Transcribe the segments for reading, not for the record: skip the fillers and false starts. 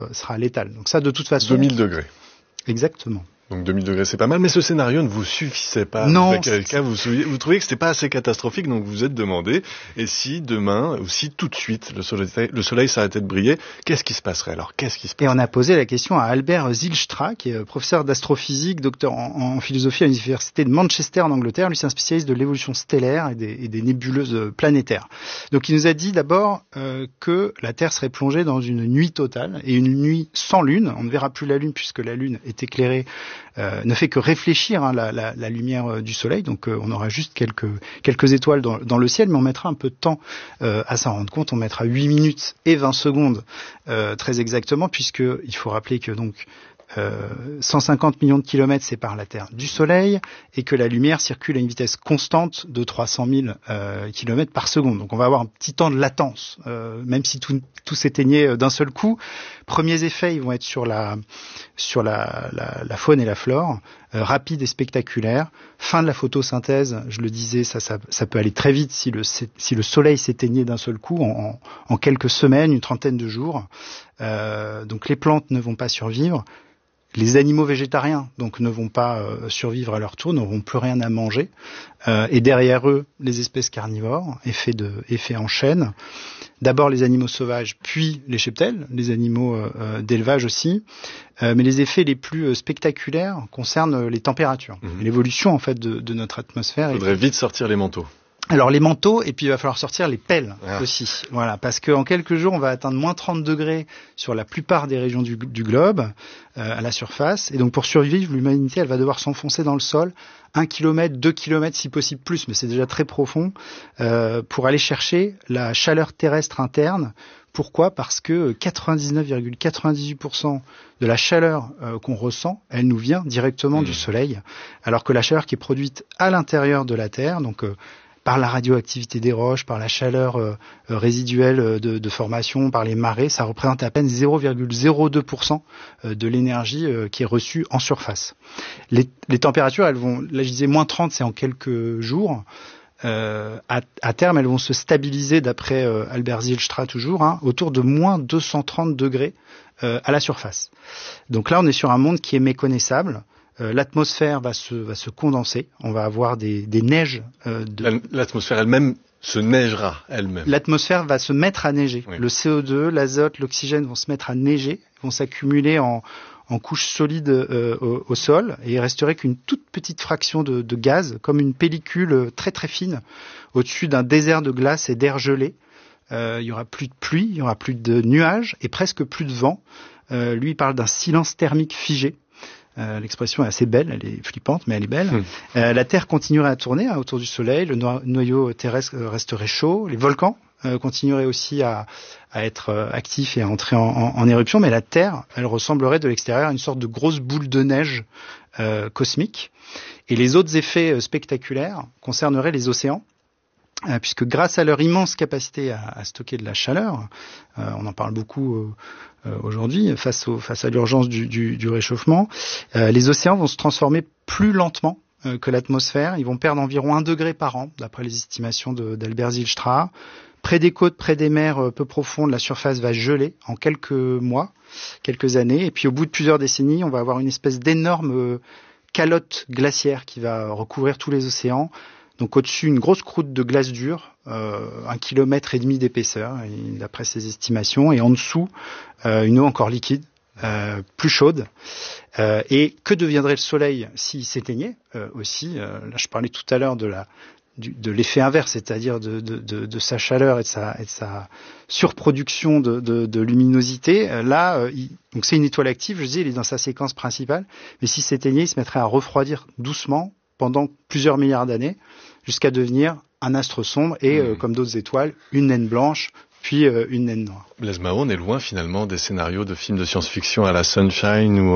sera létale. Donc ça, de toute façon... 2000 degrés. Exactement. Donc 2000 degrés, c'est pas mal, mais ce scénario ne vous suffisait pas. Non. Vous trouviez que c'était pas assez catastrophique, donc vous vous êtes demandé, et si demain, ou si tout de suite, le soleil s'arrêtait de briller, qu'est-ce qui se passerait alors? Et on a posé la question à Albert Zijlstra, qui est professeur d'astrophysique, docteur en philosophie à l'université de Manchester en Angleterre. Lui, c'est un spécialiste de l'évolution stellaire et des nébuleuses planétaires. Donc il nous a dit d'abord que la Terre serait plongée dans une nuit totale, et une nuit sans lune. On ne verra plus la lune puisque la lune est éclairée, ne fait que réfléchir la lumière du soleil, donc on aura juste quelques étoiles dans le ciel, mais on mettra un peu de temps à s'en rendre compte. On mettra 8 minutes et 20 secondes très exactement, puisque il faut rappeler que donc 150 millions de kilomètres séparent la Terre du Soleil et que la lumière circule à une vitesse constante de 300 000 kilomètres par seconde. Donc on va avoir un petit temps de latence, même si tout s'éteignait d'un seul coup. Premiers effets, ils vont être sur la faune et la flore, rapides et spectaculaires. Fin de la photosynthèse, je le disais, ça peut aller très vite si le Soleil s'éteignait d'un seul coup en quelques semaines, une trentaine de jours. Donc les plantes ne vont pas survivre. Les animaux végétariens donc ne vont pas survivre à leur tour, n'auront plus rien à manger. Et derrière eux, les espèces carnivores, effet en chaîne. D'abord les animaux sauvages, puis les cheptels, les animaux d'élevage aussi. Mais les effets les plus spectaculaires concernent les températures, l'évolution en fait de notre atmosphère. Il faudrait vite sortir les manteaux. Alors les manteaux, et puis il va falloir sortir les pelles aussi. Voilà, parce qu'en quelques jours, on va atteindre moins 30 degrés sur la plupart des régions du globe, à la surface. Et donc pour survivre, l'humanité, elle va devoir s'enfoncer dans le sol, 1 kilomètre, 2 kilomètres, si possible plus, mais c'est déjà très profond, pour aller chercher la chaleur terrestre interne. Pourquoi ? Parce que 99,98% de la chaleur qu'on ressent, elle nous vient directement du Soleil, alors que la chaleur qui est produite à l'intérieur de la Terre, donc par la radioactivité des roches, par la chaleur résiduelle de formation, par les marées, ça représente à peine 0,02% de l'énergie qui est reçue en surface. Les températures, elles vont, là je disais moins 30, c'est en quelques jours. À terme, elles vont se stabiliser, d'après Albert Zijlstra toujours, autour de moins 230 degrés à la surface. Donc là, on est sur un monde qui est méconnaissable. L'atmosphère va se condenser. On va avoir des neiges. L'atmosphère elle-même se neigera elle-même. L'atmosphère va se mettre à neiger. Oui. Le CO2, l'azote, l'oxygène vont se mettre à neiger, vont s'accumuler en couches solides au sol, et il resterait qu'une toute petite fraction de gaz, comme une pellicule très très fine, au-dessus d'un désert de glace et d'air gelé. Il y aura plus de pluie, il y aura plus de nuages et presque plus de vent. Lui, il parle d'un silence thermique figé. L'expression est assez belle, elle est flippante, mais elle est belle. La Terre continuerait à tourner autour du Soleil, le noyau terrestre resterait chaud, les volcans continueraient aussi à être actifs et à entrer en éruption, mais la Terre, elle ressemblerait de l'extérieur à une sorte de grosse boule de neige cosmique. Et les autres effets spectaculaires concerneraient les océans, puisque grâce à leur immense capacité à stocker de la chaleur, on en parle beaucoup aujourd'hui, face à l'urgence du réchauffement, les océans vont se transformer plus lentement que l'atmosphère. Ils vont perdre environ 1 degré par an, d'après les estimations d'Albert Zijlstra. Près des côtes, près des mers peu profondes, la surface va geler en quelques mois, quelques années. Et puis au bout de plusieurs décennies, on va avoir une espèce d'énorme calotte glaciaire qui va recouvrir tous les océans. Donc au-dessus, une grosse croûte de glace dure, 1,5 km d'épaisseur, d'après ses estimations. Et en dessous, une eau encore liquide, plus chaude. Et que deviendrait le Soleil s'il s'éteignait aussi là, je parlais tout à l'heure de l'effet inverse, c'est-à-dire de sa chaleur et de sa surproduction de luminosité. Là, donc c'est une étoile active, je disais, il est dans sa séquence principale. Mais s'il s'éteignait, il se mettrait à refroidir doucement pendant plusieurs milliards d'années, jusqu'à devenir un astre sombre et, comme d'autres étoiles, une naine blanche, puis une naine noire. Blaise Mao, on est loin finalement des scénarios de films de science-fiction à la Sunshine ou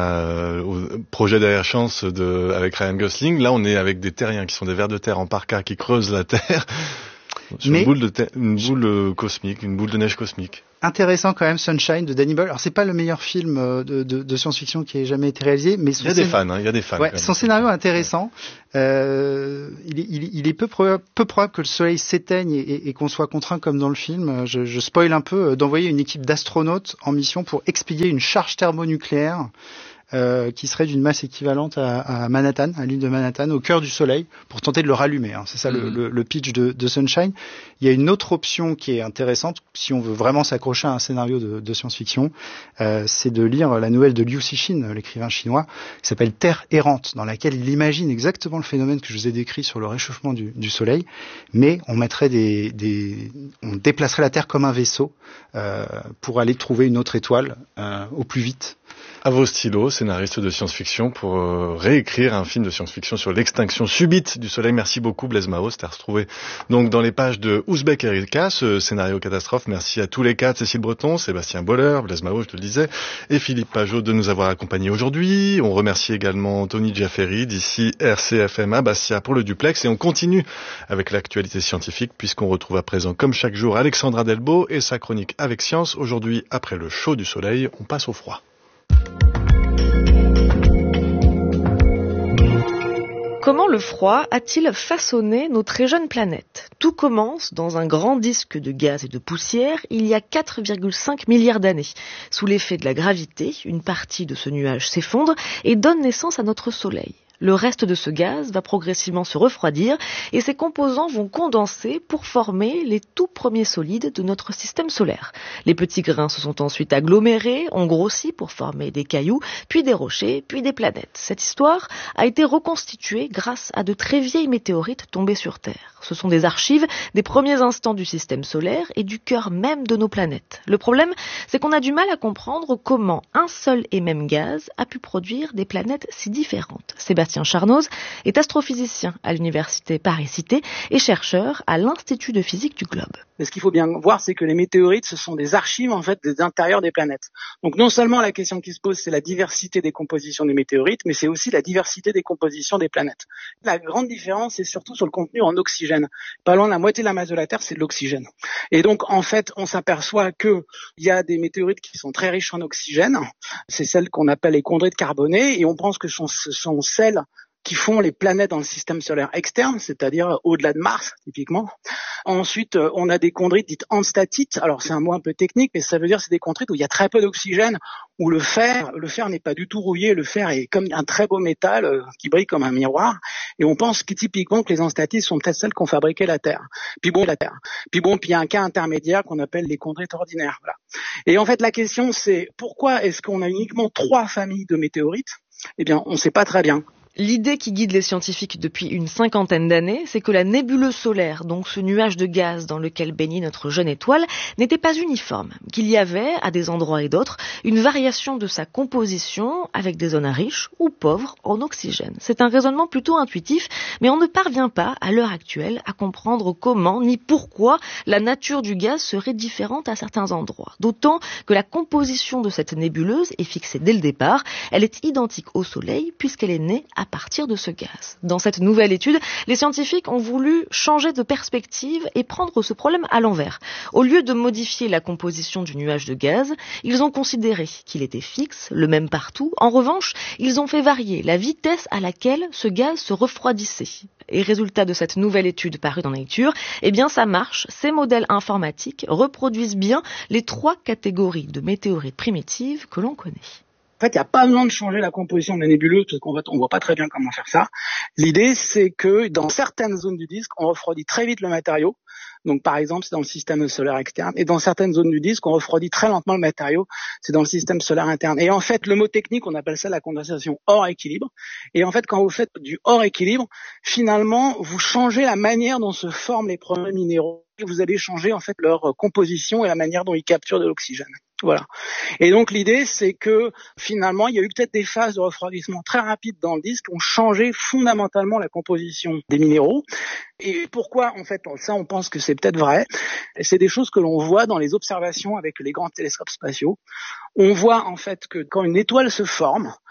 au projet d'Air Chance avec Ryan Gosling. Là, on est avec des terriens qui sont des vers de terre en parka qui creusent la terre. Sur une boule cosmique, une boule de neige cosmique. Intéressant quand même, Sunshine de Danny Boyle. Alors c'est pas le meilleur film de science-fiction qui ait jamais été réalisé, mais il y a des fans. Ouais, son scénario est intéressant. Il est peu probable que le soleil s'éteigne et qu'on soit contraint, comme dans le film, je spoil un peu, d'envoyer une équipe d'astronautes en mission pour expédier une charge thermonucléaire qui serait d'une masse équivalente à Manhattan, à l'île de Manhattan, au cœur du soleil, pour tenter de le rallumer. Hein. C'est ça le pitch de Sunshine. Il y a une autre option qui est intéressante, si on veut vraiment s'accrocher à un scénario de science-fiction, c'est de lire la nouvelle de Liu Cixin, l'écrivain chinois, qui s'appelle Terre errante, dans laquelle il imagine exactement le phénomène que je vous ai décrit sur le réchauffement du soleil, mais on mettrait on déplacerait la Terre comme un vaisseau pour aller trouver une autre étoile au plus vite. À vos stylos, scénariste de science-fiction, pour réécrire un film de science-fiction sur l'extinction subite du soleil. Merci beaucoup Blaise Mao, c'était à retrouver donc dans les pages de Ouzbek Erika, ce scénario catastrophe. Merci à tous les quatre, Cécile Breton, Sébastien Boller, Blaise Mao, je te le disais, et Philippe Pajot de nous avoir accompagnés aujourd'hui. On remercie également Tony Giafferi d'ici RCFM à Bastia pour le duplex, et on continue avec l'actualité scientifique puisqu'on retrouve à présent, comme chaque jour, Alexandra Delbo et sa chronique Avec Science. Aujourd'hui, après le chaud du soleil, on passe au froid. Comment le froid a-t-il façonné nos très jeunes planètes ? Tout commence dans un grand disque de gaz et de poussière il y a 4,5 milliards d'années. Sous l'effet de la gravité, une partie de ce nuage s'effondre et donne naissance à notre Soleil. Le reste de ce gaz va progressivement se refroidir et ses composants vont condenser pour former les tout premiers solides de notre système solaire. Les petits grains se sont ensuite agglomérés, ont grossi pour former des cailloux, puis des rochers, puis des planètes. Cette histoire a été reconstituée grâce à de très vieilles météorites tombées sur Terre. Ce sont des archives des premiers instants du système solaire et du cœur même de nos planètes. Le problème, c'est qu'on a du mal à comprendre comment un seul et même gaz a pu produire des planètes si différentes. Sébastien Charnoz est astrophysicien à l'université Paris-Cité et chercheur à l'Institut de physique du globe. Mais ce qu'il faut bien voir, c'est que les météorites, ce sont des archives en fait des intérieurs des planètes. Donc non seulement la question qui se pose, c'est la diversité des compositions des météorites, mais c'est aussi la diversité des compositions des planètes. La grande différence, c'est surtout sur le contenu en oxygène. Pas loin de la moitié de la masse de la Terre, c'est de l'oxygène. Et donc en fait, on s'aperçoit que il y a des météorites qui sont très riches en oxygène. C'est celles qu'on appelle les chondrites carbonées, et on pense que ce sont celles qui font les planètes dans le système solaire externe, c'est-à-dire au-delà de Mars, typiquement. Ensuite, on a des chondrites dites enstatites. Alors, c'est un mot un peu technique, mais ça veut dire que c'est des chondrites où il y a très peu d'oxygène, où le fer n'est pas du tout rouillé. Le fer est comme un très beau métal qui brille comme un miroir. Et on pense typiquement que les enstatites sont peut-être celles qui ont fabriqué la Terre. Puis il y a un cas intermédiaire qu'on appelle les chondrites ordinaires. Voilà. Et en fait, la question, c'est pourquoi est-ce qu'on a uniquement 3 familles de météorites ? Eh bien, on ne sait pas très bien. L'idée qui guide les scientifiques depuis une 50aine d'années, c'est que la nébuleuse solaire, donc ce nuage de gaz dans lequel baignait notre jeune étoile, n'était pas uniforme, qu'il y avait, à des endroits et d'autres, une variation de sa composition avec des zones riches ou pauvres en oxygène. C'est un raisonnement plutôt intuitif, mais on ne parvient pas, à l'heure actuelle, à comprendre comment ni pourquoi la nature du gaz serait différente à certains endroits. D'autant que la composition de cette nébuleuse est fixée dès le départ, elle est identique au Soleil puisqu'elle est née à partir de ce gaz. Dans cette nouvelle étude, les scientifiques ont voulu changer de perspective et prendre ce problème à l'envers. Au lieu de modifier la composition du nuage de gaz, ils ont considéré qu'il était fixe, le même partout. En revanche, ils ont fait varier la vitesse à laquelle ce gaz se refroidissait. Et résultat de cette nouvelle étude parue dans Nature, eh bien ça marche. Ces modèles informatiques reproduisent bien les 3 catégories de météorites primitives que l'on connaît. En fait, il n'y a pas besoin de changer la composition de la nébuleuse parce on voit pas très bien comment faire ça. L'idée, c'est que dans certaines zones du disque, on refroidit très vite le matériau. Donc, par exemple, c'est dans le système solaire externe. Et dans certaines zones du disque, on refroidit très lentement le matériau. C'est dans le système solaire interne. Et en fait, le mot technique, on appelle ça la condensation hors équilibre. Et en fait, quand vous faites du hors équilibre, finalement, vous changez la manière dont se forment les premiers minéraux. Vous allez changer, en fait, leur composition et la manière dont ils capturent de l'oxygène. Voilà. Et donc l'idée, c'est que finalement, il y a eu peut-être des phases de refroidissement très rapides dans le disque qui ont changé fondamentalement la composition des minéraux. Et pourquoi, en fait, ça, on pense que c'est peut-être vrai. Et c'est des choses que l'on voit dans les observations avec les grands télescopes spatiaux. On voit en fait que quand une étoile se forme,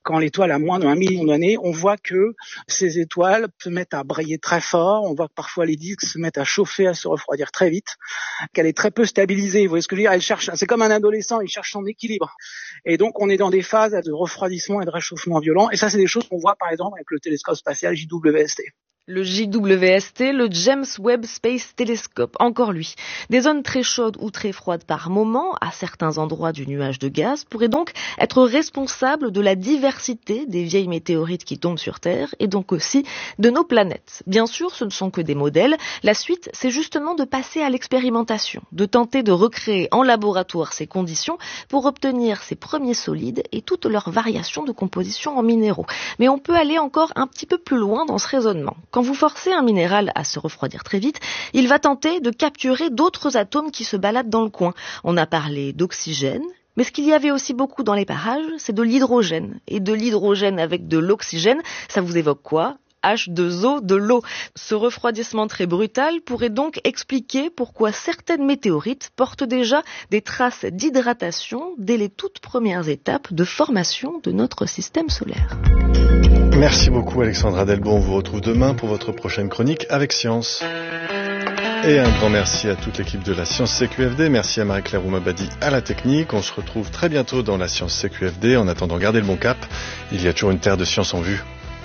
quand l'étoile a moins d'1 million d'années, on voit que ces étoiles se mettent à briller très fort, on voit que parfois les disques se mettent à chauffer, à se refroidir très vite, qu'elle est très peu stabilisée. Vous voyez ce que je veux dire? Elle cherche, c'est comme un adolescent, il cherche son équilibre. Et donc on est dans des phases de refroidissement et de réchauffement violent. Et ça, c'est des choses qu'on voit par exemple avec le télescope spatial JWST. Le JWST, le James Webb Space Telescope, encore lui. Des zones très chaudes ou très froides par moment, à certains endroits du nuage de gaz, pourraient donc être responsables de la diversité des vieilles météorites qui tombent sur Terre, et donc aussi de nos planètes. Bien sûr, ce ne sont que des modèles. La suite, c'est justement de passer à l'expérimentation, de tenter de recréer en laboratoire ces conditions pour obtenir ces premiers solides et toutes leurs variations de composition en minéraux. Mais on peut aller encore un petit peu plus loin dans ce raisonnement. Quand vous forcez un minéral à se refroidir très vite, il va tenter de capturer d'autres atomes qui se baladent dans le coin. On a parlé d'oxygène, mais ce qu'il y avait aussi beaucoup dans les parages, c'est de l'hydrogène. Et de l'hydrogène avec de l'oxygène, ça vous évoque quoi ? H2O, de l'eau. Ce refroidissement très brutal pourrait donc expliquer pourquoi certaines météorites portent déjà des traces d'hydratation dès les toutes premières étapes de formation de notre système solaire. Merci beaucoup Alexandra Delbon, on vous retrouve demain pour votre prochaine chronique avec Science. Et un grand merci à toute l'équipe de la Science CQFD, merci à Marie-Claire Oumabadi à la technique, on se retrouve très bientôt dans la Science CQFD, en attendant gardez le bon cap, il y a toujours une terre de science en vue.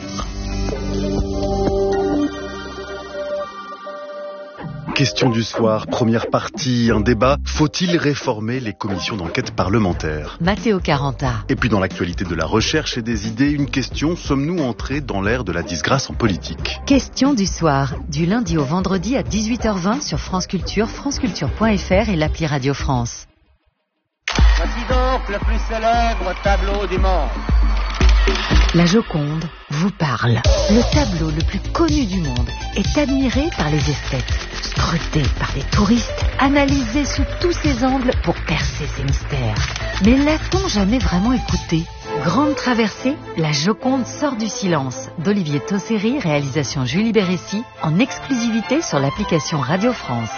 Question du soir, première partie, un débat. Faut-il réformer les commissions d'enquête parlementaires ? Matteo Caranta. Et puis dans l'actualité de la recherche et des idées, une question, sommes-nous entrés dans l'ère de la disgrâce en politique ? Question du soir, du lundi au vendredi à 18h20 sur France Culture, franceculture.fr et l'appli Radio France. Voici donc le plus célèbre tableau du monde. La Joconde vous parle. Le tableau le plus connu du monde est admiré par les esthètes, scruté par des touristes, analysé sous tous ses angles pour percer ses mystères. Mais l'a-t-on jamais vraiment écouté ? Grande traversée, La Joconde sort du silence d'Olivier Tosseri, réalisation Julie Bérécy, en exclusivité sur l'application Radio France.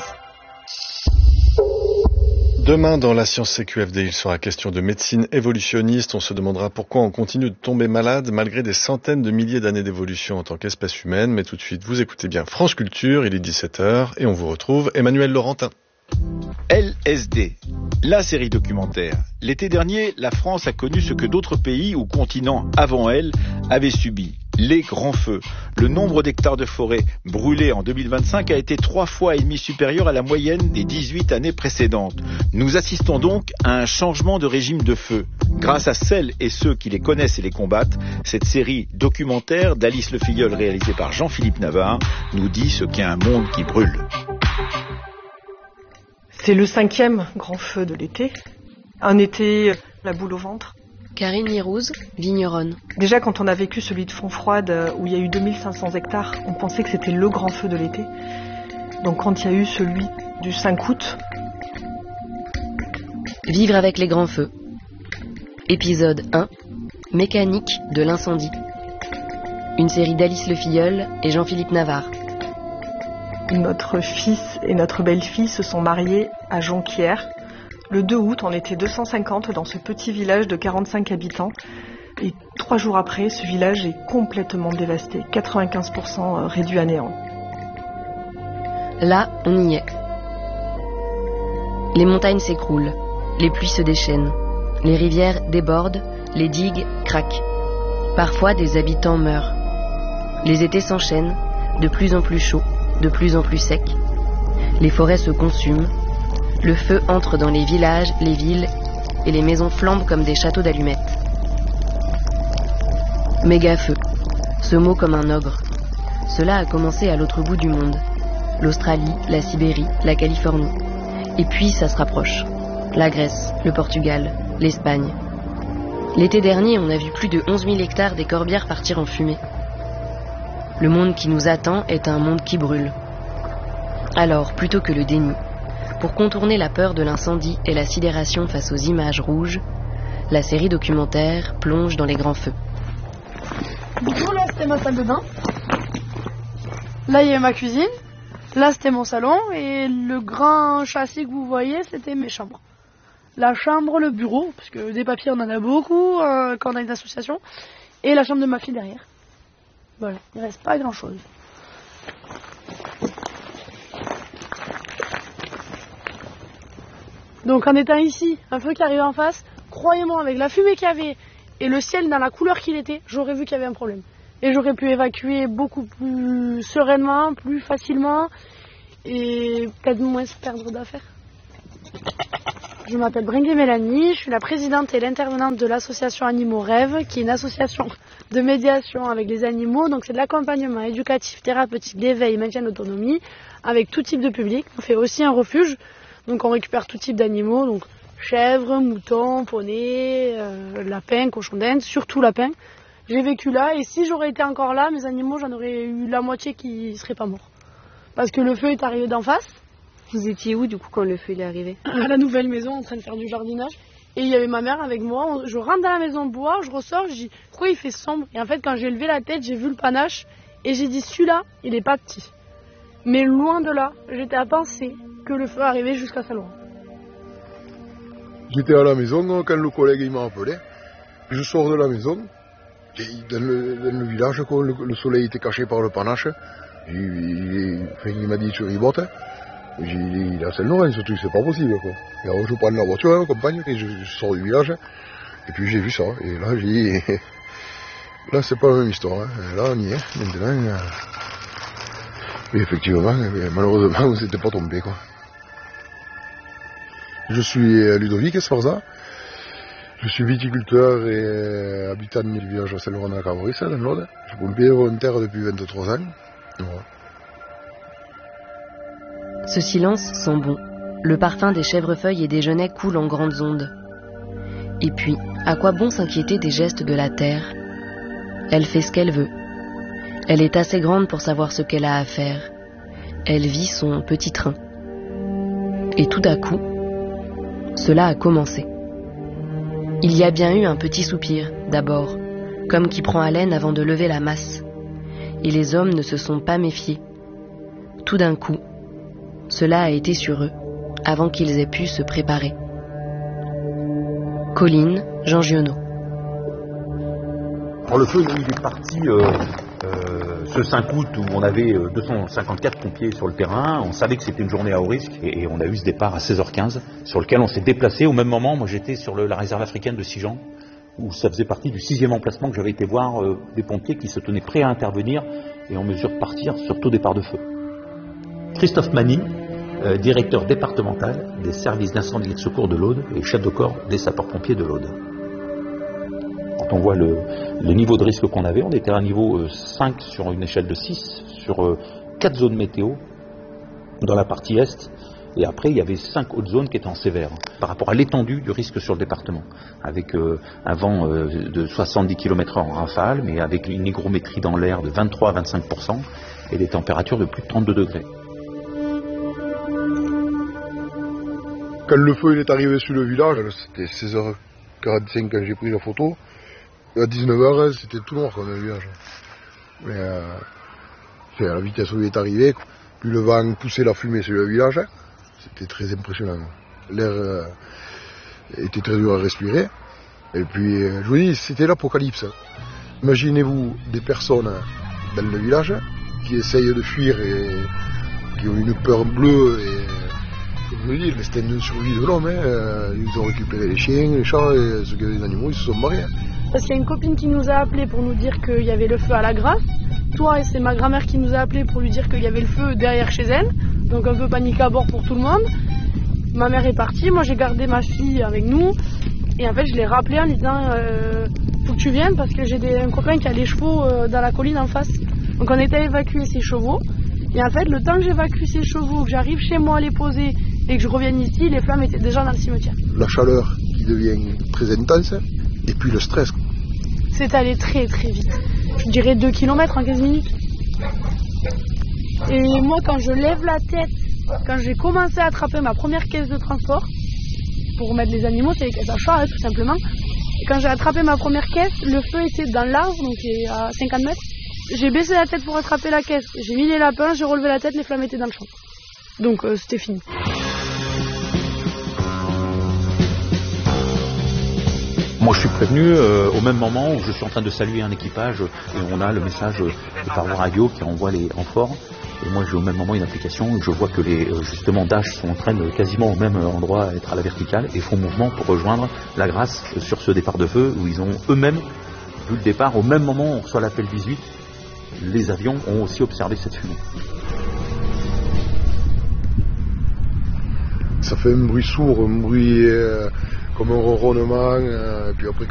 Demain, dans la Science CQFD, il sera question de médecine évolutionniste. On se demandera pourquoi on continue de tomber malade malgré des centaines de milliers d'années d'évolution en tant qu'espèce humaine. Mais tout de suite, vous écoutez bien France Culture, il est 17h et on vous retrouve Emmanuel Laurentin. LSD, la série documentaire. L'été dernier, la France a connu ce que d'autres pays ou continents avant elle avaient subi. Les grands feux. Le nombre d'hectares de forêt brûlés en 2025 a été 3,5 fois supérieur à la moyenne des 18 années précédentes. Nous assistons donc à un changement de régime de feu. Grâce à celles et ceux qui les connaissent et les combattent, cette série documentaire d'Alice Le Filleul réalisée par Jean-Philippe Navarre nous dit ce qu'est un monde qui brûle. C'est le 5e grand feu de l'été. Un été, la boule au ventre. Karine Lirouz, vigneronne. Déjà, quand on a vécu celui de Fontfroide, où il y a eu 2500 hectares, on pensait que c'était le grand feu de l'été. Donc quand il y a eu celui du 5 août... Vivre avec les grands feux. Épisode 1. Mécanique de l'incendie. Une série d'Alice Le Filleul et Jean-Philippe Navarre. Notre fils et notre belle-fille se sont mariés à Jonquière. Le 2 août, on était 250 dans ce petit village de 45 habitants. Et 3 jours après, ce village est complètement dévasté. 95% réduit à néant. Là, on y est. Les montagnes s'écroulent, les pluies se déchaînent, les rivières débordent, les digues craquent. Parfois, des habitants meurent. Les étés s'enchaînent, de plus en plus chauds, de plus en plus secs. Les forêts se consument. Le feu entre dans les villages, les villes, et les maisons flambent comme des châteaux d'allumettes. Méga-feu, ce mot comme un ogre. Cela a commencé à l'autre bout du monde. L'Australie, la Sibérie, la Californie. Et puis ça se rapproche. La Grèce, le Portugal, l'Espagne. L'été dernier, on a vu plus de 11 000 hectares des corbières partir en fumée. Le monde qui nous attend est un monde qui brûle. Alors, plutôt que le déni, pour contourner la peur de l'incendie et la sidération face aux images rouges, la série documentaire plonge dans les grands feux. Du coup, là, c'était ma salle de bain. Là, il y a ma cuisine. Là, c'était mon salon. Et le grand châssis que vous voyez, c'était mes chambres. la chambre, le bureau, parce que des papiers on en a beaucoup quand on a une association, et la chambre de ma fille derrière. Voilà, il reste pas grand chose. Donc en étant ici, un feu qui arrivait en face, croyez-moi, avec la fumée qu'il y avait et le ciel dans la couleur qu'il était, j'aurais vu qu'il y avait un problème. Et j'aurais pu évacuer beaucoup plus sereinement, plus facilement, et peut-être moins se perdre d'affaires. Je m'appelle Bringuet Mélanie, je suis la présidente et l'intervenante de l'association Animaux Rêves, qui est une association de médiation avec les animaux. Donc c'est de l'accompagnement éducatif, thérapeutique, d'éveil, maintien d'autonomie, avec tout type de public. On fait aussi un refuge, donc on récupère tout type d'animaux, donc chèvres, moutons, poneys, lapins, cochons d'Inde, surtout lapins. J'ai vécu là, et si j'aurais été encore là, mes animaux, j'en aurais eu la moitié qui ne seraient pas morts. Parce que le feu est arrivé d'en face. Vous étiez où du coup quand le feu est arrivé? À la nouvelle maison, en train de faire du jardinage. Et il y avait ma mère avec moi. Je rentre dans la maison de bois, je ressors, je dis pourquoi il fait sombre? Et en fait, quand j'ai levé la tête, j'ai vu le panache et j'ai dit celui-là, il est pas petit. Mais loin de là, j'étais à penser que le feu arrivait jusqu'à Saint-Laurent. J'étais à la maison quand le collègue il m'a appelé. Je sors de la maison. Et dans le village, le soleil était caché par le panache. Il m'a dit sur ribote. Il est à Saint-Laurent, ce truc, c'est pas possible, quoi. Et alors je prends la voiture, ma compagne, et je sors du village, et puis j'ai vu ça, et là j'ai dit, là c'est pas la même histoire, hein. Là on y est, maintenant, et effectivement, malheureusement on s'était pas tombé, quoi. Je suis Ludovic Esparza, je suis viticulteur et habitant du village de Saint-Laurent-de-la-Cavoris, dans l'Aude. Je suis pompier volontaire depuis 23 ans, voilà. Ce silence sent bon. Le parfum des chèvrefeuilles et des genêts coule en grandes ondes. Et puis, à quoi bon s'inquiéter des gestes de la terre? Elle fait ce qu'elle veut. Elle est assez grande pour savoir ce qu'elle a à faire. Elle vit son petit train. Et tout à coup, cela a commencé. Il y a bien eu un petit soupir, d'abord, comme qui prend haleine avant de lever la masse. Et les hommes ne se sont pas méfiés. Tout d'un coup, cela a été sur eux, avant qu'ils aient pu se préparer. Colline, Jean Giono. Alors le feu, il est parti ce 5 août où on avait 254 pompiers sur le terrain. On savait que c'était une journée à haut risque et on a eu ce départ à 16h15 sur lequel on s'est déplacé. Au même moment, moi j'étais sur la réserve africaine de Sijan où ça faisait partie du 6e emplacement que j'avais été voir des pompiers qui se tenaient prêts à intervenir et en mesure de partir sur tout départ de feu. Christophe Mani, directeur départemental des services d'incendie et de secours de l'Aude et chef de corps des sapeurs-pompiers de l'Aude. Quand on voit le niveau de risque qu'on avait, on était à un niveau 5 sur une échelle de 6, sur 4 zones météo dans la partie est, et après il y avait 5 autres zones qui étaient en sévère, par rapport à l'étendue du risque sur le département, avec un vent de 70 km/h en rafale, mais avec une hygrométrie dans l'air de 23 à 25%, et des températures de plus de 32 degrés. Quand le feu il est arrivé sur le village, c'était 16h45 quand j'ai pris la photo. À 19h, c'était tout noir dans le village. Mais à la vitesse où il est arrivé, plus le vent poussait la fumée sur le village, c'était très impressionnant. L'air était très dur à respirer. Et puis, je vous dis, c'était l'apocalypse. Imaginez-vous des personnes dans le village qui essayent de fuir et qui ont une peur bleue et... Comme je dis, l'instinct de survie de l'homme, ils ont récupéré les chiens, les chats, et ceux qui avaient des animaux, ils se sont barrés. Parce qu'il y a une copine qui nous a appelé pour nous dire qu'il y avait le feu à la Grasse. Toi, et c'est ma grand-mère qui nous a appelé pour lui dire qu'il y avait le feu derrière chez elle. Donc un peu panique à bord pour tout le monde. Ma mère est partie, moi j'ai gardé ma fille avec nous. Et en fait, je l'ai rappelé en lui disant faut que tu viennes parce que j'ai un copain qui a des chevaux dans la colline en face. Donc on était à évacuer ses chevaux. Et en fait, le temps que j'évacue ces chevaux, que j'arrive chez moi à les poser et que je revienne ici, les flammes étaient déjà dans le cimetière. La chaleur qui devient très intense et puis le stress. C'est allé très très vite. Je dirais 2 km en 15 minutes. Et moi, quand je lève la tête, quand j'ai commencé à attraper ma première caisse de transport, pour remettre les animaux, c'est les caisses à chat, tout simplement. Et quand j'ai attrapé ma première caisse, le feu était dans l'arbre, donc il est à 50 mètres. J'ai baissé la tête pour attraper la caisse. J'ai mis les lapins, j'ai relevé la tête, les flammes étaient dans le champ. Donc c'était fini. Moi je suis prévenu au même moment où je suis en train de saluer un équipage et on a le message par radio qui envoie les renforts. Et moi j'ai au même moment une application où je vois que les justement Dash sont en train de quasiment au même endroit être à la verticale et font mouvement pour rejoindre la Grace sur ce départ de feu où ils ont eux-mêmes vu le départ. Au même moment où on reçoit l'appel 18, les avions ont aussi observé cette fumée. Ça fait un bruit sourd, un bruit comme un ronronnement, et puis après